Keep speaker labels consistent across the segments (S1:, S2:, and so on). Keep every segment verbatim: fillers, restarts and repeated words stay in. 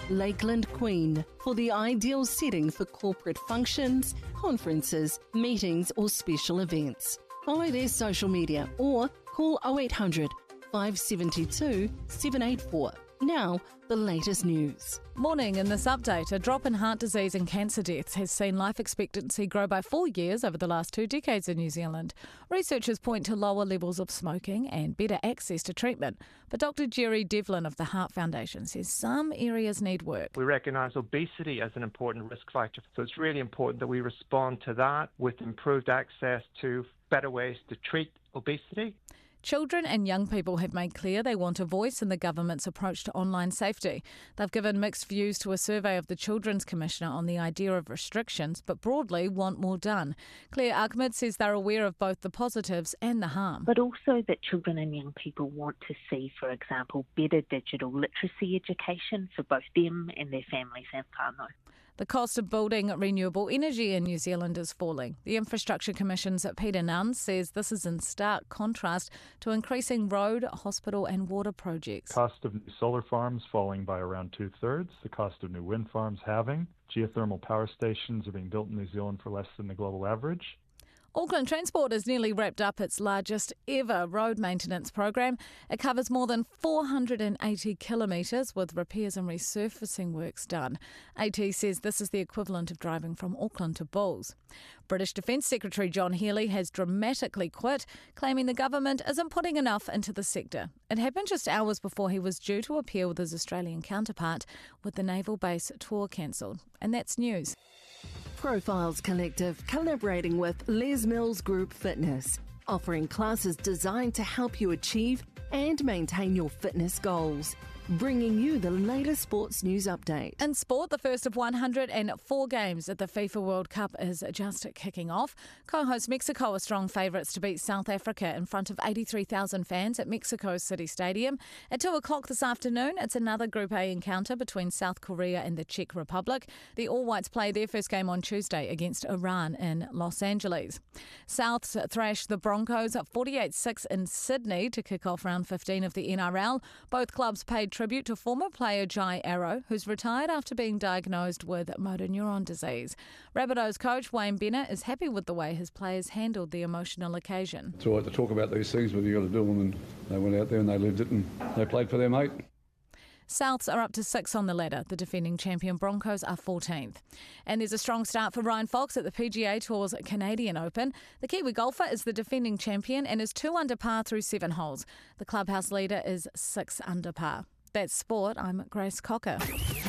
S1: Lakeland Queen for the ideal setting for corporate functions, conferences, meetings or special events. Follow their social media or call oh eight hundred, five seven two, seven eight four. Now, the latest news.
S2: Morning. In this update, a drop in heart disease and cancer deaths has seen life expectancy grow by four years over the last two decades in New Zealand. Researchers point to lower levels of smoking and better access to treatment. But Doctor Jerry Devlin of the Heart Foundation says some areas need work.
S3: We recognise obesity as an important risk factor, so it's really important that we respond to that with improved access to better ways to treat obesity.
S2: Children and young people have made clear they want a voice in the government's approach to online safety. They've given mixed views to a survey of the Children's Commissioner on the idea of restrictions, but broadly want more done. Claire Ahmed says they're aware of both the positives and the harm.
S4: But also that children and young people want to see, for example, better digital literacy education for both them and their families and whānau.
S2: The cost of building renewable energy in New Zealand is falling. The Infrastructure Commission's Peter Nunn says this is in stark contrast to increasing road, hospital and water projects.
S5: Cost of new solar farms falling by around two-thirds, the cost of new wind farms halving, geothermal power stations are being built in New Zealand for less than the global average.
S2: Auckland Transport has nearly wrapped up its largest ever road maintenance program. It covers more than four hundred eighty kilometres with repairs and resurfacing works done. A T says this is the equivalent of driving from Auckland to Bulls. British Defence Secretary John Healey has dramatically quit, claiming the government isn't putting enough into the sector. It happened just hours before he was due to appear with his Australian counterpart, with the naval base tour cancelled. And that's news.
S1: Profiles Collective collaborating with Les Mills Group Fitness, offering classes designed to help you achieve and maintain your fitness goals. Bringing you the latest sports news update.
S2: In sport, the first of one hundred four games at the FIFA World Cup is just kicking off. Co-host Mexico are strong favourites to beat South Africa in front of eighty-three thousand fans at Mexico City Stadium. At two o'clock this afternoon, it's another Group A encounter between South Korea and the Czech Republic. The All Whites play their first game on Tuesday against Iran in Los Angeles. Souths thrashed the Broncos forty-eight six in Sydney to kick off round fifteen of the N R L. Both clubs paid tribute to former player Jai Arrow, who's retired after being diagnosed with motor neuron disease. Rabbitohs coach Wayne Bennett is happy with the way his players handled the emotional occasion.
S6: It's all right to talk about these things, but you've got to do them, and they went out there and they lived it and they played for their mate.
S2: Souths are up to six on the ladder. The defending champion Broncos are fourteenth. And there's a strong start for Ryan Fox at the P G A Tour's Canadian Open. The Kiwi golfer is the defending champion and is two under par through seven holes. The clubhouse leader is six under par. That's sport. I'm Grace Cocker.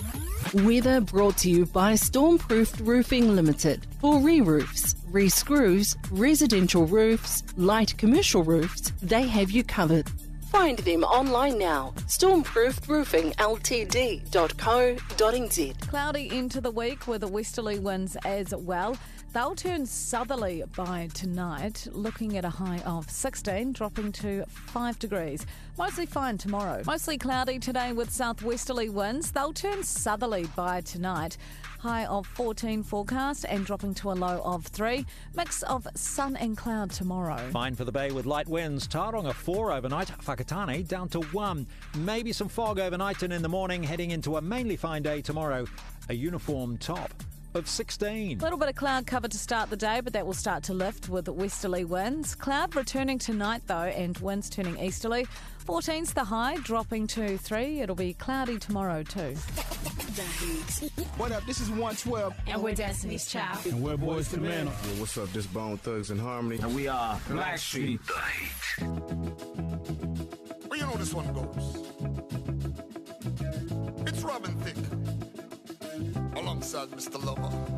S1: Weather brought to you by Stormproofed Roofing Limited. For re-roofs, re-screws, residential roofs, light commercial roofs, they have you covered. Find them online now. stormproofed roofing l t d dot co dot n z.
S2: Cloudy into the week with westerly winds as well. They'll turn southerly by tonight, looking at a high of sixteen, dropping to five degrees. Mostly fine tomorrow. Mostly cloudy today with southwesterly winds. They'll turn southerly by tonight. High of fourteen forecast and dropping to a low of three. Mix of sun and cloud tomorrow.
S7: Fine for the bay with light winds. Tauranga four overnight. Whakatane down to one. Maybe some fog overnight and in the morning, heading into a mainly fine day tomorrow. A uniform top of sixteen.
S2: A little bit of cloud cover to start the day, but that will start to lift with westerly winds. Cloud returning tonight though, and winds turning easterly. fourteen's the high, dropping to three. It'll be cloudy tomorrow too.
S8: What up? This is one twelve.
S9: And we're Destiny's Child.
S8: And we're Boys to Men.
S10: Yeah, what's up? This Bone Thugs and Harmony.
S11: And we are Blackstreet.
S12: The Heat.
S13: Well, you know this one goes. It's Robin Thicke alongside Mister Lover.